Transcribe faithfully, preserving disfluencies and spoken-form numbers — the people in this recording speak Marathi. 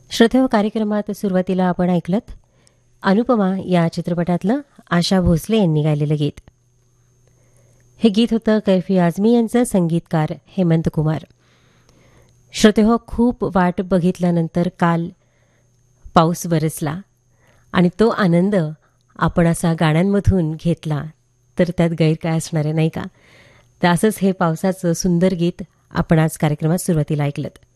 श्रोतेहो, कार्यक्रमात सुरुवातीला आपण ऐकलत अनुपमा या चित्रपटातलं आशा भोसले यांनी गायलेलं गीत. हे गीत होतं कैफी आझमी यांचं, संगीतकार हेमंत कुमार. श्रोतेहो, खूप वाट बघितल्यानंतर काल पाऊस बरसला आणि तो आनंद आपण असा गाण्यांमधून घेतला तर त्यात गैर काय असणार आहे, नाही का? तर असंच हे पावसाचं सुंदर गीत आपण आज कार्यक्रमात सुरुवातीला ऐकलत.